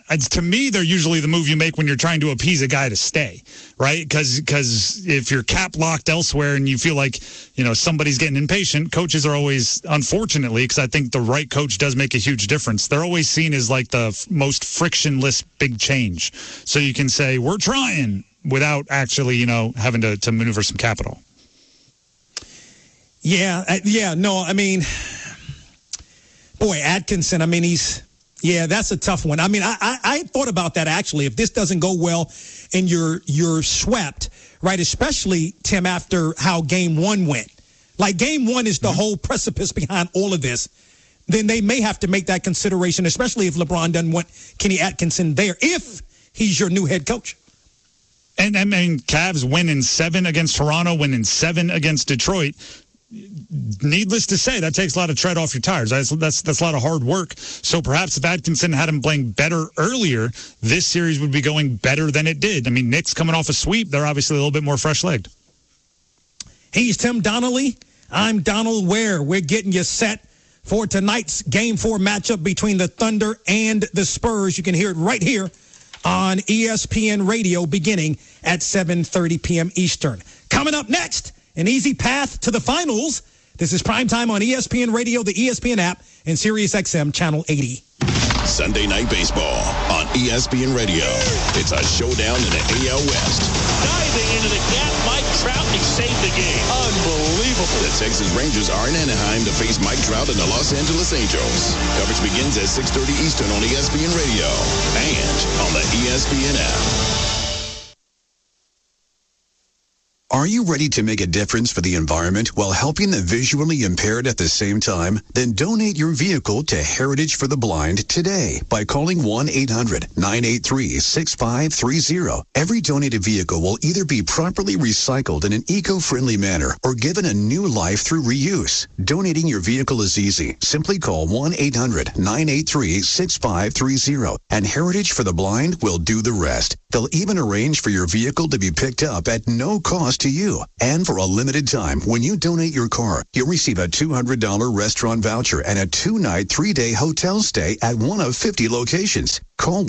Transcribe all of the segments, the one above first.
to me, they're usually the move you make when you're trying to appease a guy to stay, right? Because if you're cap locked elsewhere and you feel like, somebody's getting impatient, coaches are always, unfortunately, because I think the right coach does make a huge difference, they're always seen as like the most frictionless big change. So you can say, we're trying, without actually, having to maneuver some capital. Atkinson, that's a tough one. I thought about that, actually. If this doesn't go well and you're swept, right, especially, Tim, after how Game 1 went. Like, Game 1 is the whole precipice behind all of this. Then they may have to make that consideration, especially if LeBron doesn't want Kenny Atkinson there, if he's your new head coach. And, Cavs winning 7 against Toronto, winning 7 against Detroit. Needless to say, that takes a lot of tread off your tires. That's a lot of hard work. So perhaps if Atkinson had him playing better earlier, this series would be going better than it did. Knicks coming off a sweep, they're obviously a little bit more fresh-legged. He's Tim Donnelly. I'm Donald Ware. We're getting you set for tonight's Game 4 matchup between the Thunder and the Spurs. You can hear it right here on ESPN Radio beginning at 7:30 p.m. Eastern. Coming up next, an easy path to the finals. This is Primetime on ESPN Radio, the ESPN app, and SiriusXM Channel 80. Sunday Night Baseball on ESPN Radio. It's a showdown in the AL West. Diving into the gap, Mike Trout, he saved the game. Unbelievable. The Texas Rangers are in Anaheim to face Mike Trout and the Los Angeles Angels. Coverage begins at 6:30 Eastern on ESPN Radio and on the ESPN app. Are you ready to make a difference for the environment while helping the visually impaired at the same time? Then donate your vehicle to Heritage for the Blind today by calling 1-800-983-6530. Every donated vehicle will either be properly recycled in an eco-friendly manner or given a new life through reuse. Donating your vehicle is easy. Simply call 1-800-983-6530 and Heritage for the Blind will do the rest. They'll even arrange for your vehicle to be picked up at no cost to you. And for a limited time, when you donate your car, you'll receive a $200 restaurant voucher and a 2-night, 3-day hotel stay at one of 50 locations. Call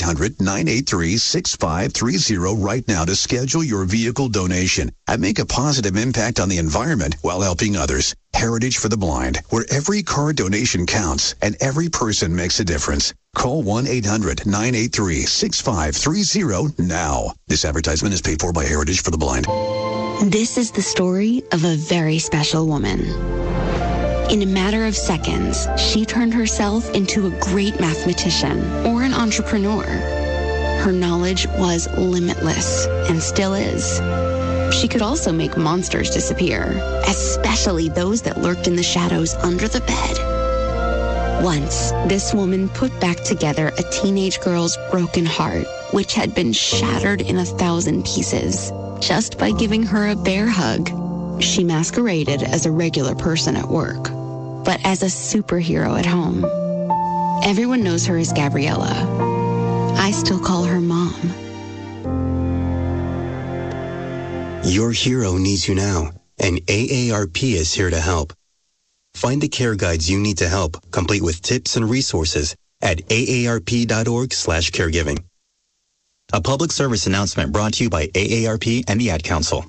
1-800-983-6530 right now to schedule your vehicle donation and make a positive impact on the environment while helping others. Heritage for the Blind, where every car donation counts and every person makes a difference. Call 1-800-983-6530 now. This advertisement is paid for by Heritage for the Blind. This is the story of a very special woman. In a matter of seconds, she turned herself into a great mathematician or an entrepreneur. Her knowledge was limitless and still is. She could also make monsters disappear, especially those that lurked in the shadows under the bed. Once, this woman put back together a teenage girl's broken heart, which had been shattered in 1,000 pieces, just by giving her a bear hug. She masqueraded as a regular person at work, but as a superhero at home. Everyone knows her as Gabriella. I still call her Mom. Your hero needs you now, and AARP is here to help. Find the care guides you need to help, complete with tips and resources at aarp.org/caregiving. A public service announcement brought to you by AARP and the Ad Council.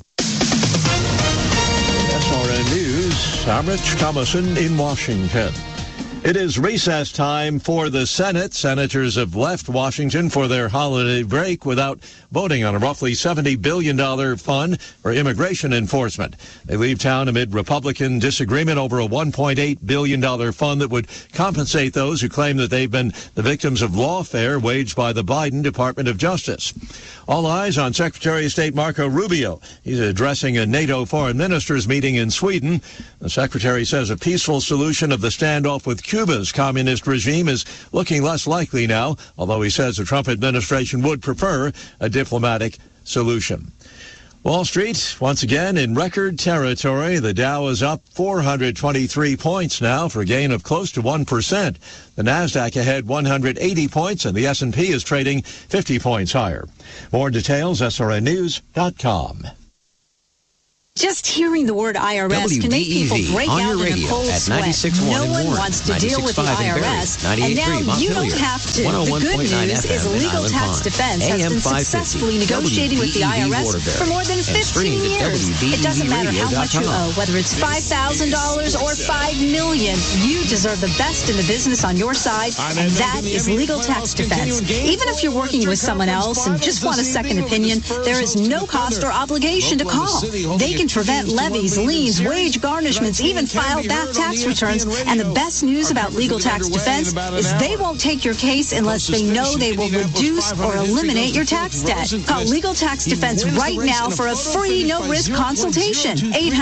SRN News, I'm Rich Thomason in Washington. It is recess time for the Senate. Senators have left Washington for their holiday break without voting on a roughly $70 billion fund for immigration enforcement. They leave town amid Republican disagreement over a $1.8 billion fund that would compensate those who claim that they've been the victims of lawfare waged by the Biden Department of Justice. All eyes on Secretary of State Marco Rubio. He's addressing a NATO foreign ministers meeting in Sweden. The secretary says a peaceful solution of the standoff with Cuba's communist regime is looking less likely now, although he says the Trump administration would prefer a diplomatic solution. Wall Street, once again, in record territory. The Dow is up 423 points now for a gain of close to 1%. The Nasdaq ahead 180 points, and the S&P is trading 50 points higher. More details, srnnews.com. Just hearing the word IRS can make people break on out your in a radio cold at sweat. 96.1 No in one Warren, wants to deal with the 96.5 in IRS, Barrie, and now 98.3 you don't Montpelier, have to. The good 101.9 news is FM in Legal Island Tax Pond, Defense has AM been 550, successfully negotiating with the WBEV IRS Waterbury, for more than and 15 streamed at years. It doesn't matter how much you owe, whether it's $5,000 or $5 million. You deserve the best in the business on your side, and that is Legal Tax Defense. Even if you're working with someone else and just want a second opinion, there is no cost or obligation to call. They can prevent levies, liens, wage garnishments, even file back tax returns. And the best news about Legal Tax Defense is they won't take your case unless they know they will reduce or eliminate your tax debt. Call Legal Tax Defense right now for a free, no-risk consultation.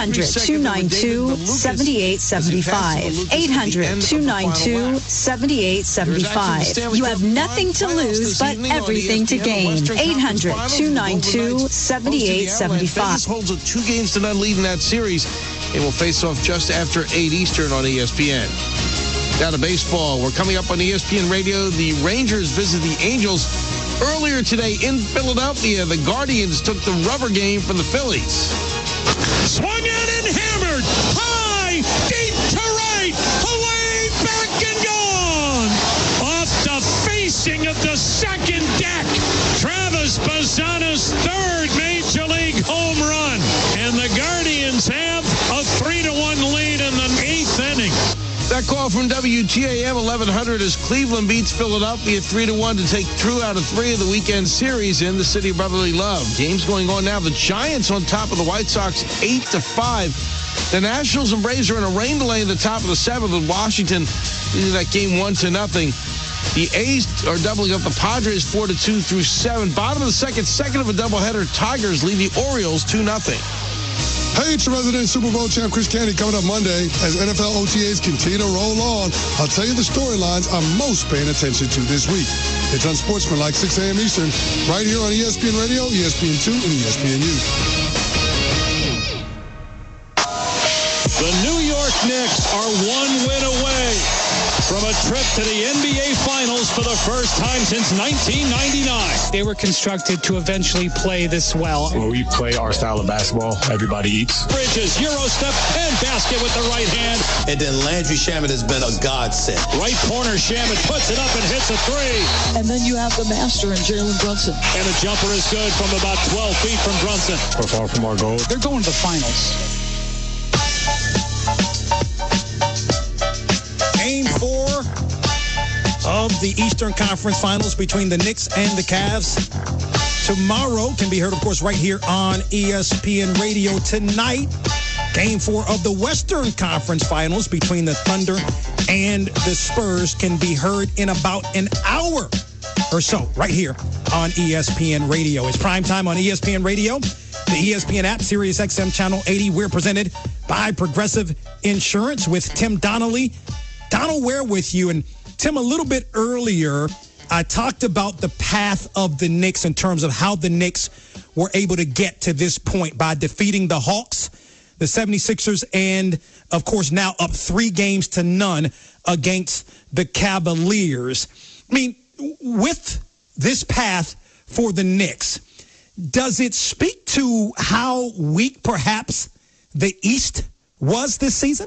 800-292-7875. 800-292-7875. You have nothing to lose but everything to gain. 800-292-7875. Holds a 2-0 lead in that series. It will face off just after 8 Eastern on ESPN. Down to baseball. We're coming up on ESPN Radio. The Rangers visit the Angels. Earlier today in Philadelphia, the Guardians took the rubber game from the Phillies. Swung at and hammered. High, deep to right. Away, back and gone. Off the facing of the second deck. Travis Bazzana's third Major League home run. And the Guardians have a 3-1 lead in the 8th inning. That call from WTAM 1100 as Cleveland beats Philadelphia 3-1 to take 2 out of 3 of the weekend series in the city of brotherly love. Games going on now. The Giants on top of the White Sox 8-5. The Nationals and Braves are in a rain delay in the top of the 7th with Washington leading that game 1-0. The A's are doubling up the Padres 4-2 through 7. Bottom of the second of a doubleheader. Tigers lead the Orioles 2-0. Hey, it's your resident Super Bowl champ Chris Candy coming up Monday as NFL OTAs continue to roll on. I'll tell you the storylines I'm most paying attention to this week. It's Unsportsmanlike, 6 a.m. Eastern, right here on ESPN Radio, ESPN2, and ESPNU. The New York Knicks are 1 win away from a trip to the NBA Finals for the first time since 1999. They were constructed to eventually play this well. When we play our style of basketball, everybody eats. Bridges, Euro step, and basket with the right hand. And then Landry Shamet has been a godsend. Right corner, Shamet puts it up and hits a 3. And then you have the master in Jalen Brunson. And the jumper is good from about 12 feet from Brunson. We're far from our goal. They're going to the finals. Game 4 of the Eastern Conference Finals between the Knicks and the Cavs. Tomorrow can be heard, of course, right here on ESPN Radio. Tonight, Game 4 of the Western Conference Finals between the Thunder and the Spurs can be heard in about an hour or so right here on ESPN Radio. It's prime time on ESPN Radio, the ESPN app, Sirius XM Channel 80. We're presented by Progressive Insurance with Tim Donnelly. Donald Ware with you. And Tim, a little bit earlier, I talked about the path of the Knicks in terms of how the Knicks were able to get to this point by defeating the Hawks, the 76ers, and, of course, now up 3-0 against the Cavaliers. I mean, with this path for the Knicks, does it speak to how weak perhaps the East was this season?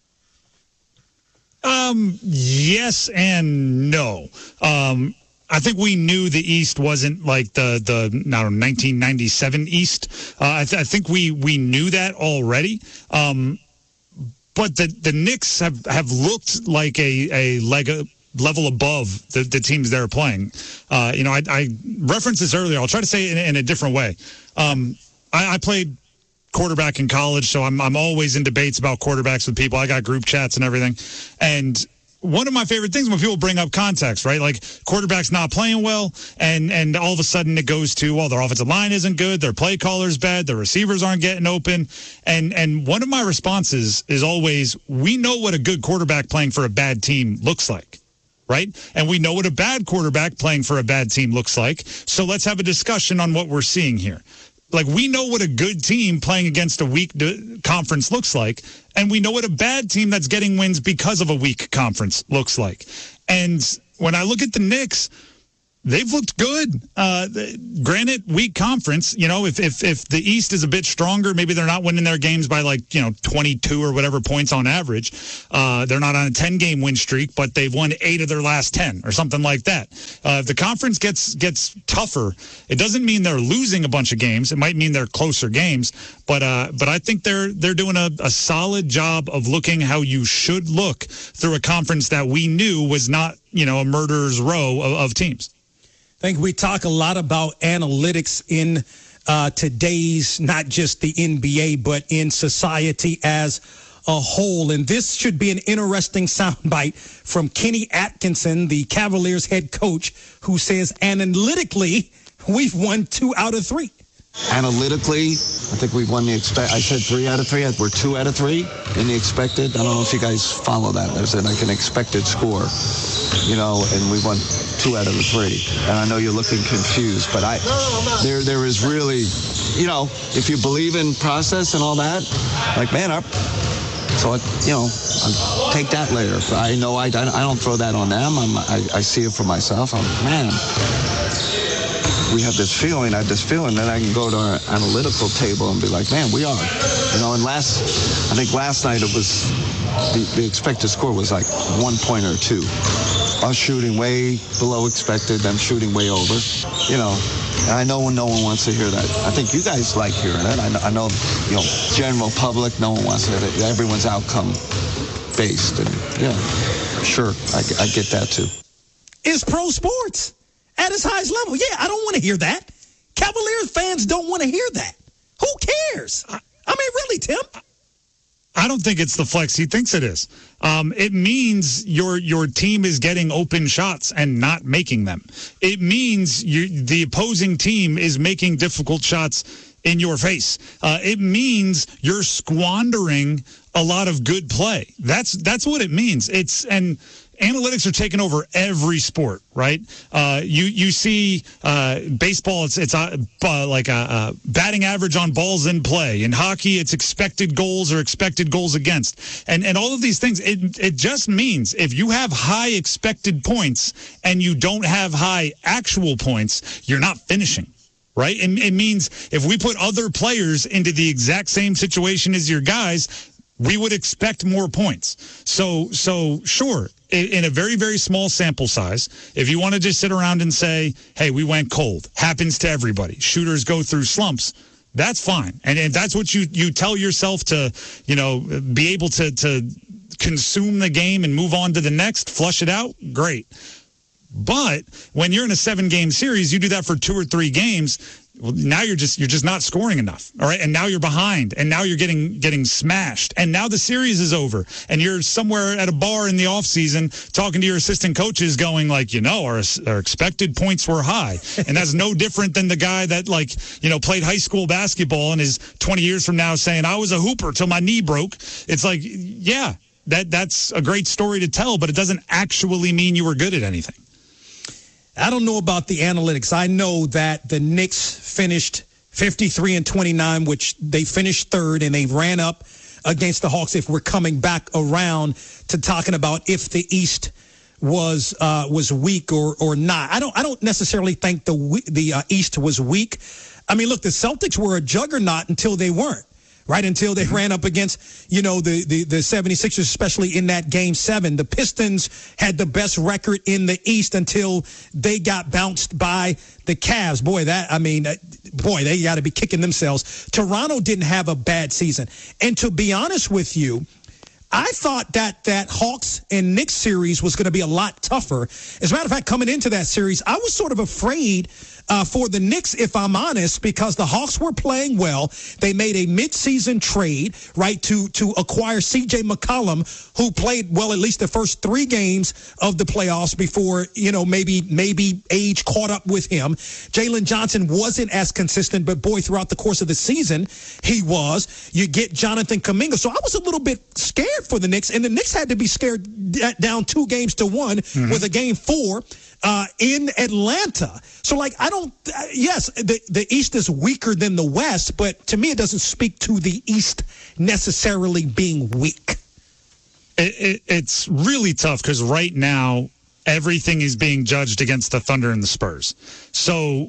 Yes and no. I think we knew the East wasn't like the 1997 East. I think we knew that already. But the Knicks have looked like a level above the teams they're playing. I referenced this earlier. I'll try to say it in a different way. I played quarterback in college, so I'm always in debates about quarterbacks with people. I got group chats and everything. And one of my favorite things when people bring up context, right? Like quarterback's not playing well, and all of a sudden it goes to, well, their offensive line isn't good, their play caller's bad, their receivers aren't getting open. And one of my responses is always, we know what a good quarterback playing for a bad team looks like. Right? And we know what a bad quarterback playing for a bad team looks like. So let's have a discussion on what we're seeing here. Like, we know what a good team playing against a weak conference looks like, and we know what a bad team that's getting wins because of a weak conference looks like. And when I look at the Knicks, They've looked good. Granted, weak conference. If the East is a bit stronger, maybe they're not winning their games by 22 or whatever points on average. They're not on a 10-game win streak, but they've won 8 of their last 10 or something like that. If the conference gets tougher, it doesn't mean they're losing a bunch of games. It might mean they're closer games. But I think they're doing a solid job of looking how you should look through a conference that we knew was not a murderer's row of teams. I think we talk a lot about analytics in today's, not just the NBA, but in society as a whole. And this should be an interesting soundbite from Kenny Atkinson, the Cavaliers head coach, who says analytically, we've won 2 out of 3. Analytically, I think we've won I said 3 out of 3. We're 2 out of 3 in the expected. I don't know if you guys follow that. There's an expected score, and we won 2 out of the 3. And I know you're looking confused, but there is really, if you believe in process and all that, so I'll take that later. I know I don't throw that on them. I see it for myself. We have this feeling, then I can go to our analytical table and be like, man, we are. And I think last night it was, the expected score was like 1 point or 2. Us shooting way below expected, them shooting way over. And I know no one wants to hear that. I think you guys like hearing it. I know, general public, no one wants to hear it. Everyone's outcome based. And, sure, I get that too. It's pro sports at its highest level. Yeah, I don't want to hear that. Cavaliers fans don't want to hear that. Who cares? Really, Tim? I don't think it's the flex he thinks it is. It means your team is getting open shots and not making them. It means the opposing team is making difficult shots in your face. It means you're squandering a lot of good play. That's what it means. Analytics are taking over every sport, right? You see baseball, it's like a batting average on balls in play. In hockey, it's expected goals or expected goals against. And all of these things, it just means if you have high expected points and you don't have high actual points, you're not finishing. Right? And it means if we put other players into the exact same situation as your guys, we would expect more points. So sure, in a very, very small sample size, if you want to just sit around and say, hey, we went cold, happens to everybody, shooters go through slumps, that's fine. And if that's what you tell yourself to, be able to consume the game and move on to the next, flush it out, great. But when you're in a 7-game series, you do that for 2 or 3 games. Well, now you're just not scoring enough, all right? And now you're behind, and now you're getting smashed, and now the series is over, and you're somewhere at a bar in the off season talking to your assistant coaches, going like, our expected points were high, and that's no different than the guy that played high school basketball and is 20 years from now saying I was a hooper till my knee broke. It's like, yeah, that's a great story to tell, but it doesn't actually mean you were good at anything. I don't know about the analytics. I know that the Knicks finished 53-29, which they finished third, and they ran up against the Hawks. If we're coming back around to talking about if the East was weak or not, I don't necessarily think the East was weak. Look, the Celtics were a juggernaut until they weren't. Right, until they ran up against, the 76ers, especially in that Game 7. The Pistons had the best record in the East until they got bounced by the Cavs. They got to be kicking themselves. Toronto didn't have a bad season. And to be honest with you, I thought that Hawks and Knicks series was going to be a lot tougher. As a matter of fact, coming into that series, I was sort of afraid for the Knicks, if I'm honest, because the Hawks were playing well. They made a midseason trade, right, to acquire C.J. McCollum, who played well at least the first 3 games of the playoffs before, maybe age caught up with him. Jalen Johnson wasn't as consistent, but boy, throughout the course of the season, he was. You get Jonathan Kuminga. So I was a little bit scared for the Knicks, and the Knicks had to be scared down 2-1 with a Game 4 in Atlanta. So, yes, the East is weaker than the West, but to me it doesn't speak to the East necessarily being weak. It's really tough because right now everything is being judged against the Thunder and the Spurs. So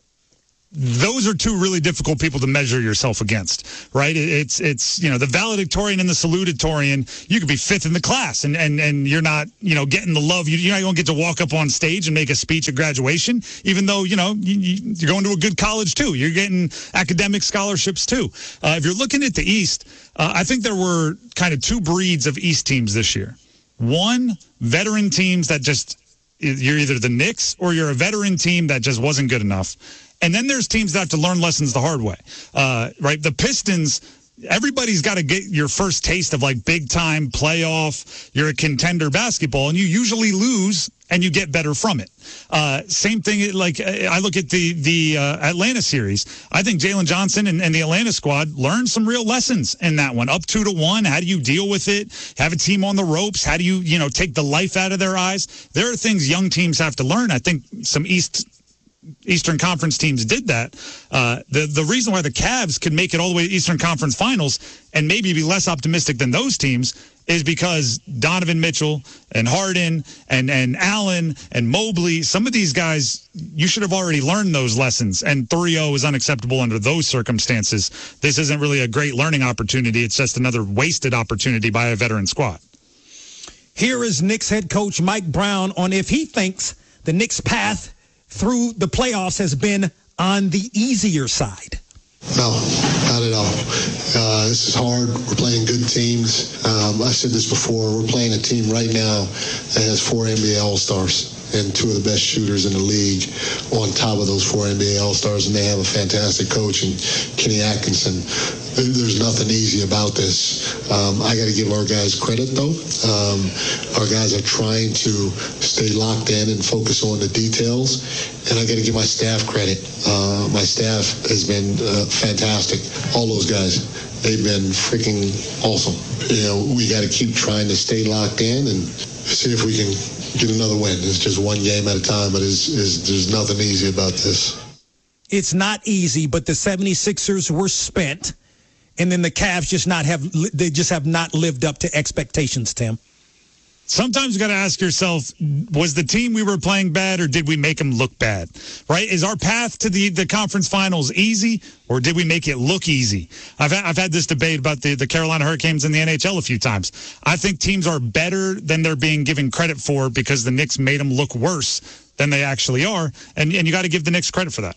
those are two really difficult people to measure yourself against, right? It's the valedictorian and the salutatorian. You could be fifth in the class and you're not, getting the love. You're not going to get to walk up on stage and make a speech at graduation, even though, you're going to a good college too. You're getting academic scholarships too. If you're looking at the East, I think there were kind of two breeds of East teams this year. One, veteran teams that just, you're either the Knicks or you're a veteran team that just wasn't good enough. And then there's teams that have to learn lessons the hard way, right? The Pistons, everybody's got to get your first taste of like big time playoff. You're a contender basketball, and you usually lose and you get better from it. Same thing, like I look at the Atlanta series. I think Jalen Johnson and the Atlanta squad learned some real lessons in that one. Up 2-1, how do you deal with it? Have a team on the ropes? How do you, take the life out of their eyes? There are things young teams have to learn. I think some Eastern Conference teams did that. The reason why the Cavs could make it all the way to Eastern Conference Finals and maybe be less optimistic than those teams is because Donovan Mitchell and Harden and Allen and Mobley, some of these guys, you should have already learned those lessons. And 3-0 is unacceptable under those circumstances. This isn't really a great learning opportunity. It's just another wasted opportunity by a veteran squad. Here is Knicks head coach Mike Brown on if he thinks the Knicks' path through the playoffs has been on the easier side. No, not at all. This is hard. We're playing good teams. I've said this before. We're playing a team right now that has 4 NBA All-Stars and 2 of the best shooters in the league on top of those 4 NBA All-Stars, and they have a fantastic coach in Kenny Atkinson. There's nothing easy about this. I got to give our guys credit, though. Our guys are trying to stay locked in and focus on the details, and I got to give my staff credit. My staff has been fantastic. All those guys, they've been freaking awesome. We got to keep trying to stay locked in and see if we can get another win. It's just one game at a time, but there's nothing easy about this. It's not easy, but the 76ers were spent, and then the Cavs just have not lived up to expectations, Tim. Sometimes you got to ask yourself, was the team we were playing bad or did we make them look bad, right? Is our path to the conference finals easy or did we make it look easy? I've had this debate about the Carolina Hurricanes in the NHL a few times. I think teams are better than they're being given credit for because the Knicks made them look worse than they actually are, and you got to give the Knicks credit for that.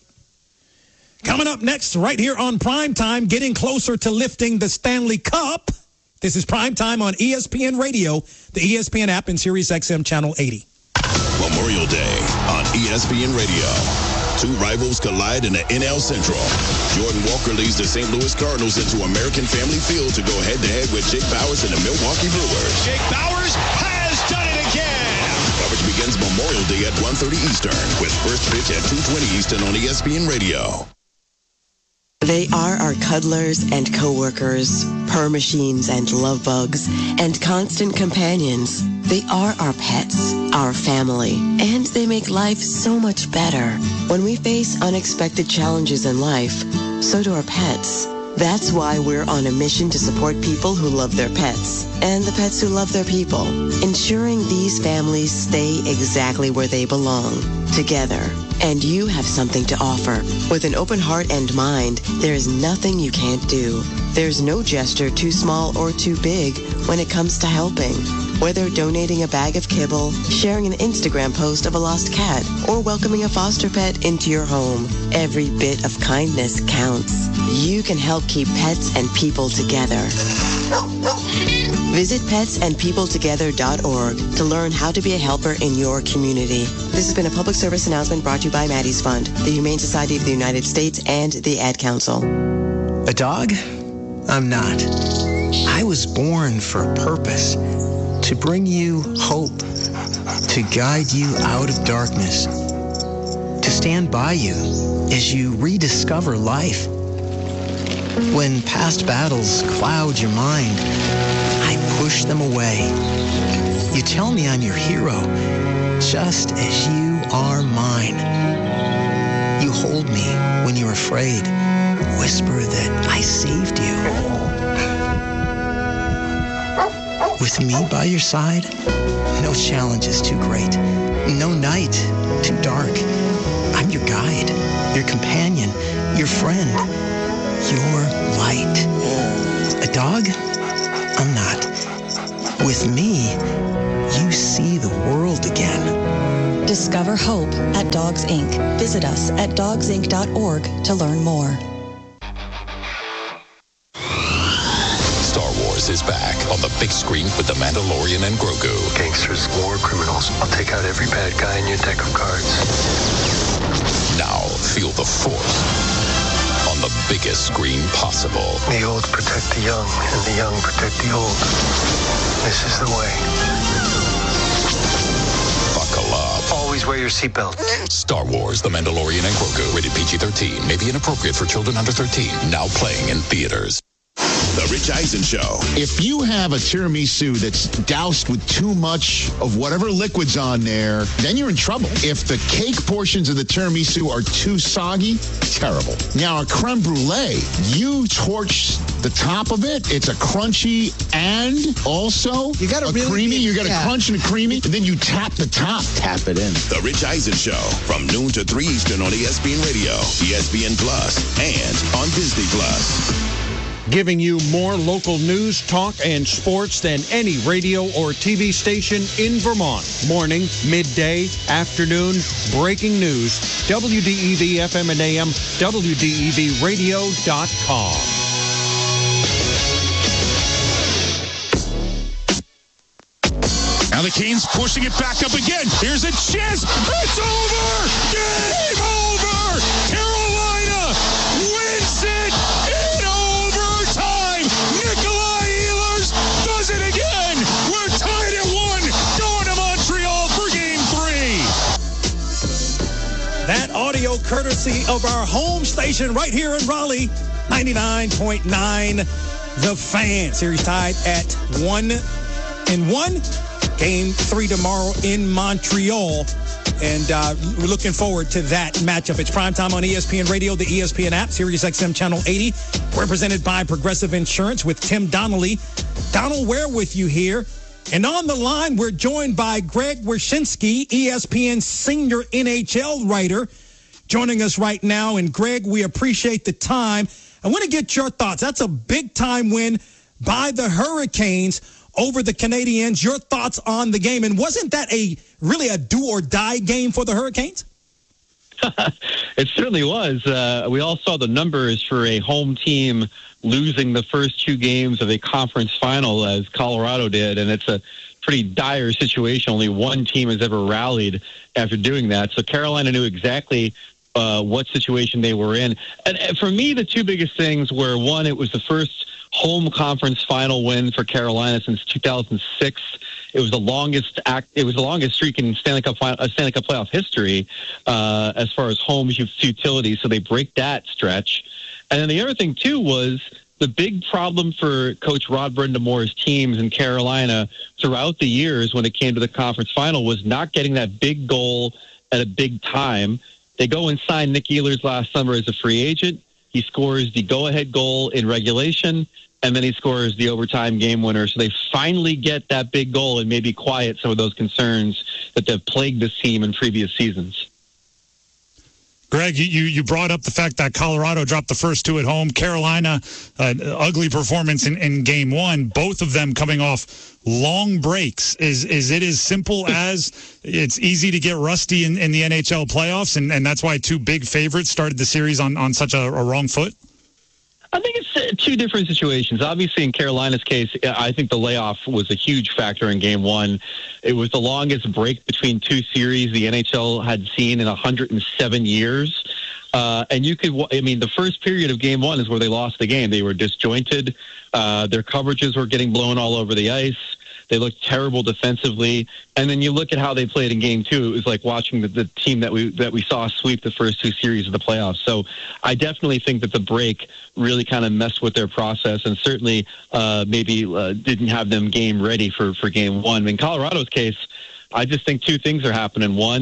Coming up next, right here on Primetime, getting closer to lifting the Stanley Cup. This is Primetime on ESPN Radio, the ESPN app, and Sirius XM Channel 80. Memorial Day on ESPN Radio. 2 rivals collide in the NL Central. Jordan Walker leads the St. Louis Cardinals into American Family Field to go head-to-head with Jake Bauers and the Milwaukee Brewers. Jake Bauers has done it again. Coverage begins Memorial Day at 1:30 Eastern with first pitch at 2:20 Eastern on ESPN Radio. They are our cuddlers and coworkers, purr machines and love bugs, and constant companions. They are our pets, our family, and they make life so much better. When we face unexpected challenges in life, so do our pets. That's why we're on a mission to support people who love their pets and the pets who love their people, ensuring these families stay exactly where they belong, together. And you have something to offer. With an open heart and mind, there is nothing you can't do. There's no gesture too small or too big when it comes to helping. Whether donating a bag of kibble, sharing an Instagram post of a lost cat, or welcoming a foster pet into your home, every bit of kindness counts. You can help keep pets and people together. Visit petsandpeopletogether.org to learn how to be a helper in your community. This has been a public service announcement brought to you by Maddie's Fund, the Humane Society of the United States, and the Ad Council. A dog? I'm not. I was born for a purpose. To bring you hope. To guide you out of darkness. To stand by you as you rediscover life. When past battles cloud your mind, I push them away. You tell me I'm your hero, just as you are mine. You hold me when you're afraid, whisper that I saved you. With me by your side, No challenge is too great. No night too dark. I'm your guide, your companion, your friend, your light. A dog? I'm not. With me, you see the world again. Discover hope at Dogs Inc. Visit us at dogsinc.org to learn more. Star Wars is back on the big screen with The Mandalorian and Grogu. Gangsters, war criminals. I'll take out every bad guy in your deck of cards. Now feel the Force on the biggest screen possible. The old protect the young, and the young protect the old. This is the way. Buckle up. Always wear your seatbelt. Star Wars, The Mandalorian and Grogu. Rated PG-13. May be inappropriate for children under 13. Now playing in theaters. The Rich Eisen Show. If you have a tiramisu that's doused with too much of whatever liquid's on there, then you're in trouble. If the cake portions of the tiramisu are too soggy, terrible. Now, a creme brulee, you torch the top of it. It's a crunchy and also you got a really creamy. You got a crunch and a creamy, and then you tap the top. Tap it in. The Rich Eisen Show from noon to 3 Eastern on ESPN Radio, ESPN Plus, and on Disney Plus. Giving you more local news, talk, and sports than any radio or TV station in Vermont. Morning, midday, afternoon, breaking news. WDEV FM and AM, WDEVradio.com. Now the Canes pushing it back up again. Here's a chance. It's over. Game over. Carolina wins it in overtime. Nikolai Ehlers does it again. We're tied at 1. Going to Montreal for Game 3. That audio courtesy of our home station right here in Raleigh, 99.9 The Fan. Series tied at 1-1. Game 3 tomorrow in Montreal. And we're looking forward to that matchup. It's primetime on ESPN Radio, the ESPN app, Sirius XM Channel 80. Represented by Progressive Insurance with Tim Donnelly. Donald Ware with you here. And on the line, we're joined by Greg Wyshynski, ESPN senior NHL writer, joining us right now. And Greg, we appreciate the time. I want to get your thoughts. That's a big-time win by the Hurricanes over the Canadiens. Your thoughts on the game, and wasn't that really a do-or-die game for the Hurricanes? It certainly was. We all saw the numbers for a home team losing the first 2 games of a conference final as Colorado did, and it's a pretty dire situation. Only one team has ever rallied after doing that. So Carolina knew exactly what situation they were in. And for me, the 2 biggest things were, one, it was the first home conference final win for Carolina since 2006. It was the longest streak in Stanley Cup playoff history as far as home futility. So they break that stretch. And then the other thing too was the big problem for Coach Rod Brindamore's teams in Carolina throughout the years when it came to the conference final was not getting that big goal at a big time. They go and sign Nick Ehlers last summer as a free agent. He scores the go-ahead goal in regulation, and then he scores the overtime game winner. So they finally get that big goal and maybe quiet some of those concerns that have plagued this team in previous seasons. Greg, you brought up the fact that Colorado dropped the first 2 at home. Carolina, ugly performance in Game 1. Both of them coming off long breaks. Is it as simple as it's easy to get rusty in the NHL playoffs, and that's why 2 big favorites started the series on such a wrong foot? I think it's 2 different situations. Obviously, in Carolina's case, I think the layoff was a huge factor in Game 1. It was the longest break between 2 series the NHL had seen in 107 years. And the first period of Game 1 is where they lost the game. They were disjointed. Their coverages were getting blown all over the ice. They looked terrible defensively. And then you look at how they played in Game 2. It was like watching the team that we saw sweep the first 2 series of the playoffs. So I definitely think that the break really kind of messed with their process and certainly maybe didn't have them game ready for Game 1. In Colorado's case, I just think 2 things are happening. One,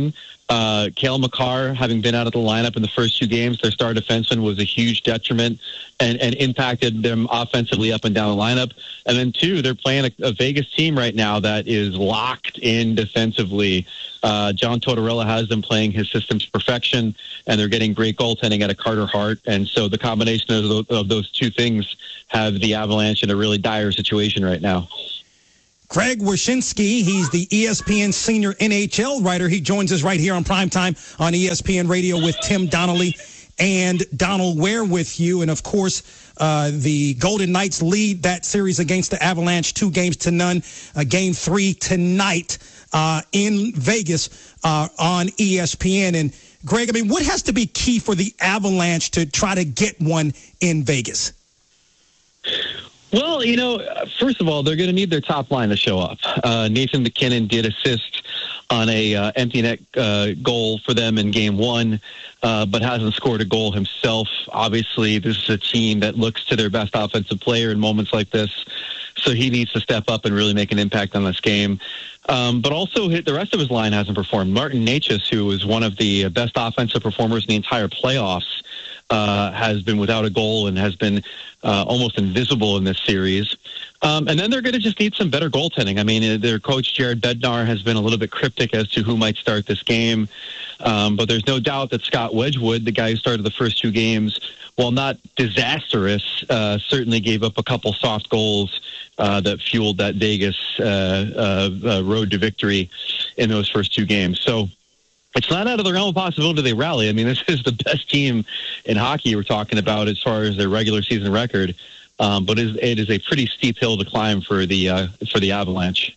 Cale Makar, having been out of the lineup in the first 2 games, their star defenseman was a huge detriment and impacted them offensively up and down the lineup. And then 2, they're playing a Vegas team right now that is locked in defensively. John Tortorella has them playing his system to perfection, and they're getting great goaltending out of Carter Hart. And so the combination of those 2 things have the Avalanche in a really dire situation right now. Greg Wyshynski, he's the ESPN senior NHL writer. He joins us right here on Primetime on ESPN Radio with Tim Donnelly and Donald Ware with you. And, of course, the Golden Knights lead that series against the Avalanche 2-0. Game 3 tonight in Vegas on ESPN. And, Greg, I mean, what has to be key for the Avalanche to try to get one in Vegas? Well, first of all, they're going to need their top line to show up. Nathan McKinnon did assist on a empty net goal for them in Game 1, but hasn't scored a goal himself. Obviously, this is a team that looks to their best offensive player in moments like this, so he needs to step up and really make an impact on this game. But also, the rest of his line hasn't performed. Martin Necas, who was one of the best offensive performers in the entire playoffs, has been without a goal and has been almost invisible in this series. And then they're going to just need some better goaltending. I mean, their coach, Jared Bednar, has been a little bit cryptic as to who might start this game. But there's no doubt that Scott Wedgwood, the guy who started the first 2 games, while not disastrous, certainly gave up a couple soft goals that fueled that Vegas road to victory in those first 2 games. So it's not out of the realm of possibility they rally. I mean, this is the best team in hockey we're talking about as far as their regular season record. But it is a pretty steep hill to climb for the Avalanche.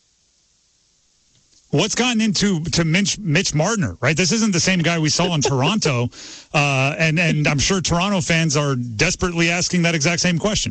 What's gotten into Mitch Marner, right? This isn't the same guy we saw in Toronto. And I'm sure Toronto fans are desperately asking that exact same question.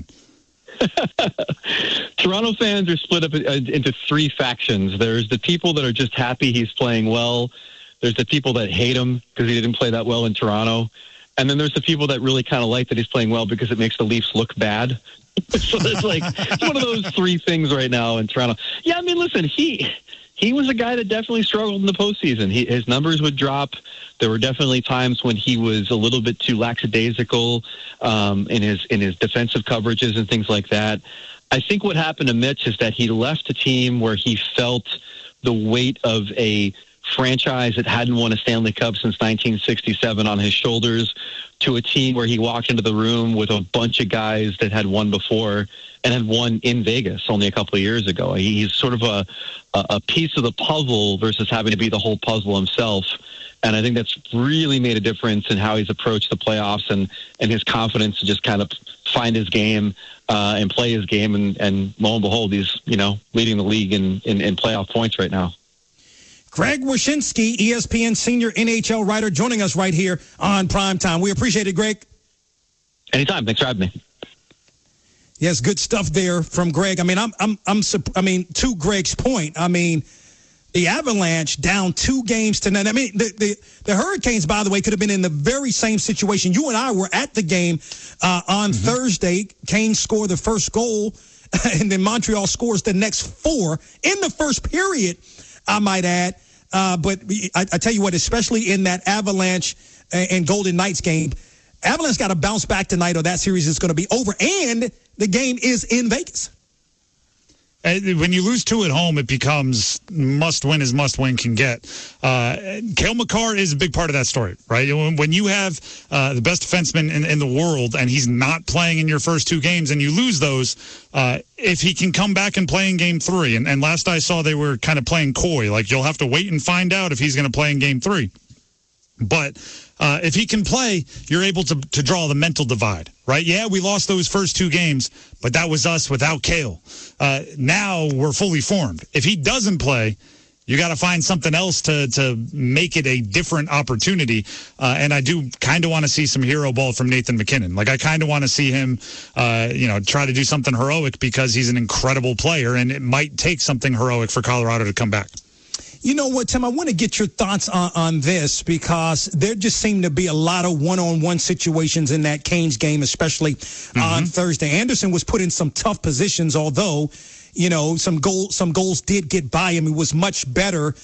Toronto fans are split up into 3 factions. There's the people that are just happy he's playing well. There's the people that hate him because he didn't play that well in Toronto. And then there's the people that really kind of like that he's playing well because it makes the Leafs look bad. So it's like one of those 3 things right now in Toronto. Yeah, I mean, listen, he was a guy that definitely struggled in the postseason. His numbers would drop. There were definitely times when he was a little bit too lackadaisical in his defensive coverages and things like that. I think what happened to Mitch is that he left a team where he felt the weight of a franchise that hadn't won a Stanley Cup since 1967 on his shoulders to a team where he walked into the room with a bunch of guys that had won before and had won in Vegas only a couple of years ago. He's sort of a piece of the puzzle versus having to be the whole puzzle himself. And I think that's really made a difference in how he's approached the playoffs and his confidence to just kind of find his game and play his game. And lo and behold, he's, leading the league in playoff points right now. Greg Wyshynski, ESPN senior NHL writer, joining us right here on Primetime. We appreciate it, Greg. Anytime. Thanks for having me. Yes, good stuff there from Greg. I mean, to Greg's point, I mean, the Avalanche down 2-0. I mean, the Hurricanes, by the way, could have been in the very same situation. You and I were at the game on Thursday. Kane scored the first goal, and then Montreal scores the next 4 in the first period, I might add. But I tell you what, especially in that Avalanche and Golden Knights game, Avalanche got to bounce back tonight or that series is going to be over, and the game is in Vegas. When you lose 2 at home, it becomes must-win as must-win can get. Cale Makar is a big part of that story, right? When you have the best defenseman in the world and he's not playing in your first 2 games and you lose those, if he can come back and play in Game 3, and last I saw they were kind of playing coy, like you'll have to wait and find out if he's going to play in Game 3. But if he can play, you're able to draw the mental divide, right? Yeah, we lost those first 2 games, but that was us without Cale. Now we're fully formed. If he doesn't play, you got to find something else to make it a different opportunity. And I do kind of want to see some hero ball from Nathan McKinnon. Like, I kind of want to see him, try to do something heroic because he's an incredible player, and it might take something heroic for Colorado to come back. You know what, Tim? I want to get your thoughts on this because there just seemed to be a lot of one-on-one situations in that Canes game, especially on Thursday. Anderson was put in some tough positions, although, some goals did get by him. He was much better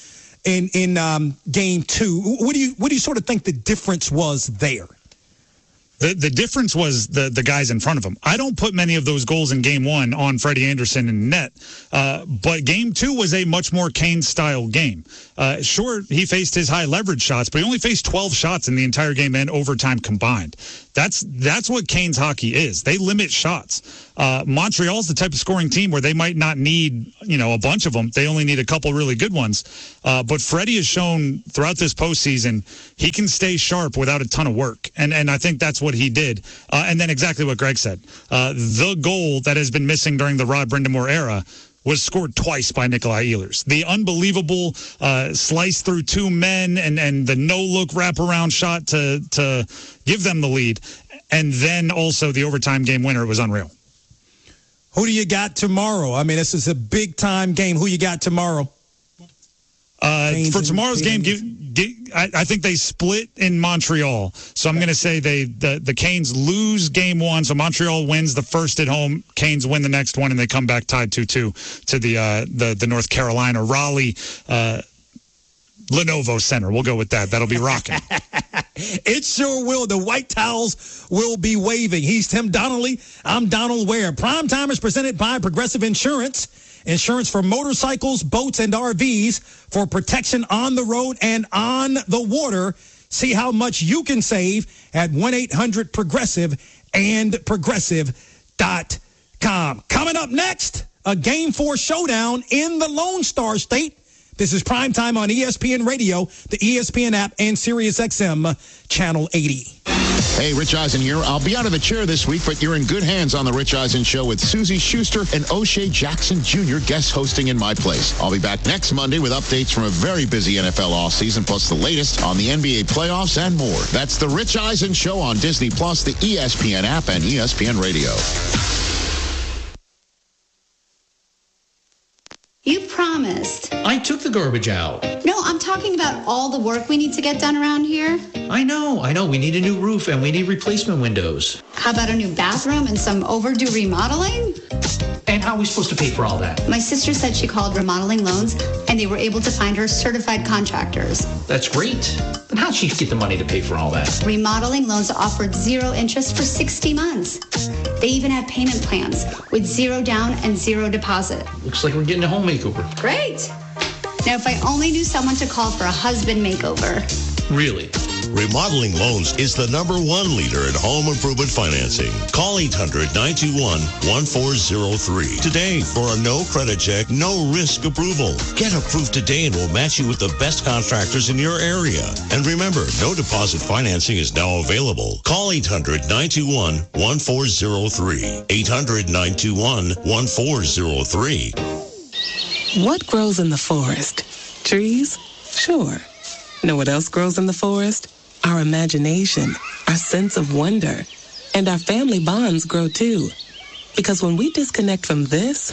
in game 2. What do you sort of think the difference was there? The difference was the guys in front of him. I don't put many of those goals in game 1 on Freddie Andersen and net, but game 2 was a much more Kane-style game. Sure, he faced his high leverage shots, but he only faced 12 shots in the entire game and overtime combined. That's what Kane's hockey is. They limit shots. Montreal's the type of scoring team where they might not need, a bunch of them. They only need a couple really good ones. But Freddie has shown throughout this postseason he can stay sharp without a ton of work. And I think that's what he did. And then exactly what Greg said. The goal that has been missing during the Rod Brind'Amour era was scored twice by Nikolai Ehlers. The unbelievable slice through 2 men and the no-look wraparound shot to give them the lead. And then also the overtime game winner was unreal. Who do you got tomorrow? I mean, this is a big-time game. Who you got tomorrow? For tomorrow's game, I think they split in Montreal. So I'm going to say the Canes lose game 1. So Montreal wins the first at home. Canes win the next one, and they come back tied 2-2 to the North Carolina Raleigh Lenovo Center. We'll go with that. That'll be rocking. It sure will. The white towels will be waving. He's Tim Donnelly. I'm Donald Ware. Primetime is presented by Progressive Insurance. Insurance for motorcycles, boats, and RVs for protection on the road and on the water. See how much you can save at 1-800-PROGRESSIVE and Progressive.com. Coming up next, a Game 4 showdown in the Lone Star State. This is Primetime on ESPN Radio, the ESPN app, and SiriusXM Channel 80. Hey, Rich Eisen here. I'll be out of the chair this week, but you're in good hands on The Rich Eisen Show with Susie Schuster and O'Shea Jackson Jr. guest hosting in my place. I'll be back next Monday with updates from a very busy NFL offseason, plus the latest on the NBA playoffs and more. That's The Rich Eisen Show on Disney+, the ESPN app, and ESPN Radio. You promised. I took the garbage out. No, I'm talking about all the work we need to get done around here. I know. We need a new roof and we need replacement windows. How about a new bathroom and some overdue remodeling? And how are we supposed to pay for all that? My sister said she called Remodeling Loans and they were able to find her certified contractors. That's great. But how'd she get the money to pay for all that? Remodeling Loans offered 0 interest for 60 months. They even have payment plans with 0 down and 0 deposit. Looks like we're getting a home makeover. Great. Now, if I only knew someone to call for a husband makeover. Really? Remodeling Loans is the #1 leader in home improvement financing. Call 800-921-1403 today for a no credit check, no risk approval. Get approved today and we'll match you with the best contractors in your area. And remember, no deposit financing is now available. Call 800-921-1403. 800-921-1403. What grows in the forest? Trees? Sure. Know what else grows in the forest? Our imagination, our sense of wonder, and our family bonds grow too. Because when we disconnect from this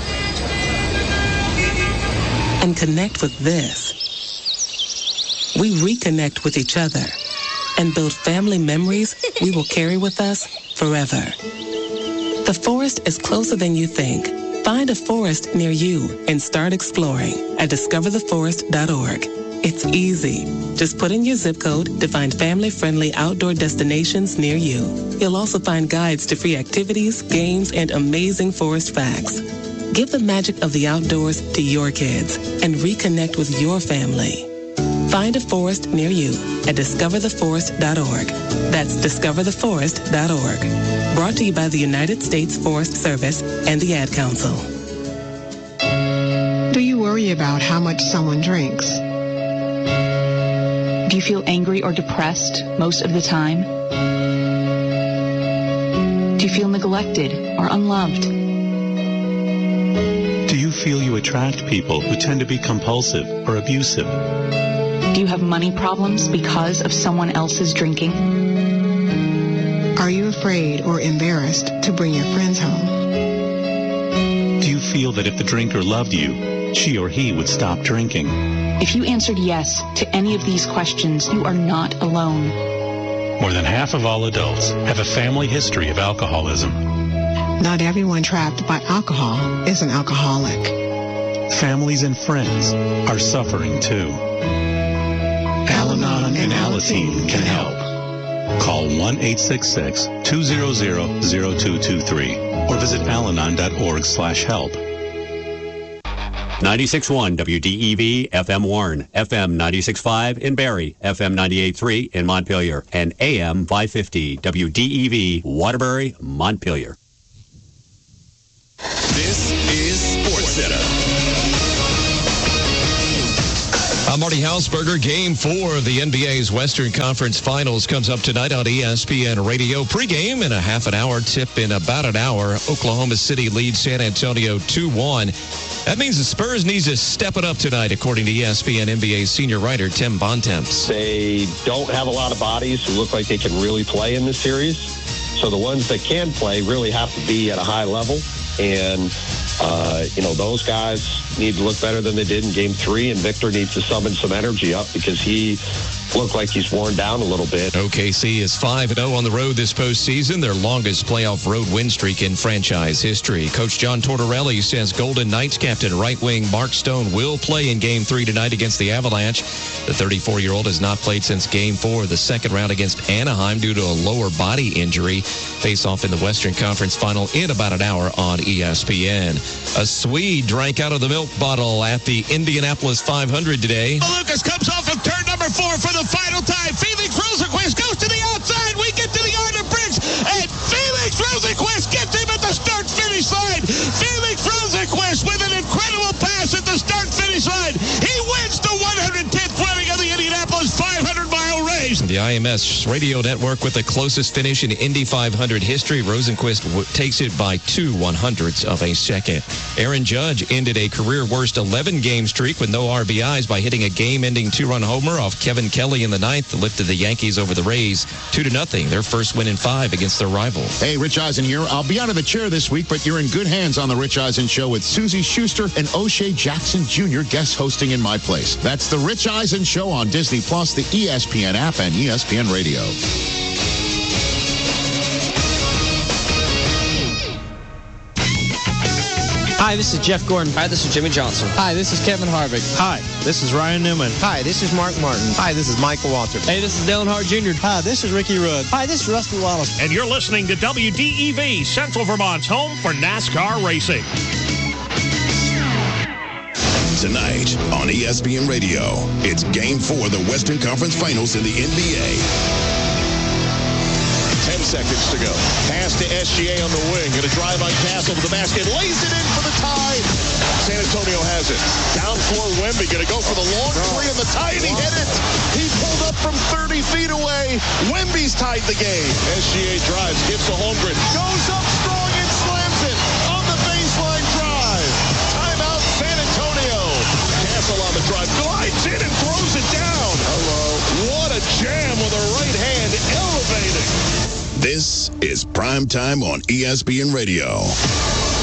and connect with this, we reconnect with each other and build family memories we will carry with us forever. The forest is closer than you think. Find a forest near you and start exploring at discovertheforest.org. It's easy. Just put in your zip code to find family-friendly outdoor destinations near you. You'll also find guides to free activities, games, and amazing forest facts. Give the magic of the outdoors to your kids and reconnect with your family. Find a forest near you at discovertheforest.org. That's discovertheforest.org. Brought to you by the United States Forest Service and the Ad Council. Do you worry about how much someone drinks? Do you feel angry or depressed most of the time? Do you feel neglected or unloved? Do you feel you attract people who tend to be compulsive or abusive? Do you have money problems because of someone else's drinking? Are you afraid or embarrassed to bring your friends home? Do you feel that if the drinker loved you, she or he would stop drinking? If you answered yes to any of these questions, you are not alone. More than half of all adults have a family history of alcoholism. Not everyone trapped by alcohol is an alcoholic. families and friends are suffering too. Al-Anon and Alateen can help. Call 1-866-200-0223 or visit alanon.org/help. 96.1 WDEV FM Warren, FM 96.5 in Barrie, FM 98.3 in Montpelier, and AM 550 WDEV Waterbury, Montpelier. This is SportsCenter. I'm Marty Hausberger. Game 4 of the NBA's Western Conference Finals comes up tonight on ESPN Radio. Pre-game in a half an hour, tip in about an hour. Oklahoma City leads San Antonio 2-1. That means the Spurs need to step it up tonight, according to ESPN NBA senior writer Tim Bontemps. They don't have a lot of bodies who look like they can really play in this series. So the ones that can play really have to be at a high level. And, those guys need to look better than they did in Game 3. And Victor needs to summon some energy up because he looked like he's worn down a little bit. OKC is 5-0 on the road this postseason, their longest playoff road win streak in franchise history. Coach John Tortorelli says Golden Knights captain right wing Mark Stone will play in Game 3 tonight against the Avalanche. The 34-year-old has not played since Game 4 of the second round against Anaheim due to a lower body injury. Face off in the Western Conference Final in about an hour on ESPN. A Swede drank out of the milk bottle at the Indianapolis 500 today. Lucas comes off of turn number 4 for the final time. Felix Rosenquist goes to the outside. We get to the Arden Bridge, and Felix Rosenquist gets him at the start-finish line. Felix Rosenquist with an incredible pass at the start-finish line. He wins the 110th running of the Indianapolis 500-mile race. The IMS radio network with the closest finish in Indy 500 history. Rosenquist takes it by 0.02 of a second. Aaron Judge ended a career-worst 11-game streak with no RBIs by hitting a game-ending 2-run homer off Kevin Kelly in the ninth that lifted the Yankees over the Rays 2-0, their first win in 5 against their rival. Hey, Rich Eisen here. I'll be out of the chair this week, but you're in good hands on the Rich Eisen Show with Susie Schuster and O'Shea Jackson Jr. guest hosting in my place. That's the Rich Eisen Show on Disney Plus, the ESPN app, and ESPN Radio. Hi, this is Jeff Gordon. Hi, this is Jimmy Johnson. Hi, this is Kevin Harvick. Hi, this is Ryan Newman. Hi, this is Mark Martin. Hi, this is Michael Waltrip. Hey, this is Dale Earnhardt Jr. Hi, this is Ricky Rudd. Hi, this is Rusty Wallace. And you're listening to WDEV, Central Vermont's home for NASCAR racing. Tonight on ESPN Radio, it's Game 4 of the Western Conference Finals in the NBA. 10 seconds to go. Pass to SGA on the wing. Going to drive on Castle to the basket. Lays it in for the tie. San Antonio has it. Down floor Wemby. Going to go for the long three and the tie, and he hit it. He pulled up from 30 feet away. Wemby's tied the game. SGA drives, gives to Holmgren. Goes up strong and slams it on the baseline drive. Timeout, San Antonio. Castle on the drive. Glides in and throws it down. Hello. What a jam with a right hand elevating. This is Prime Time on ESPN Radio.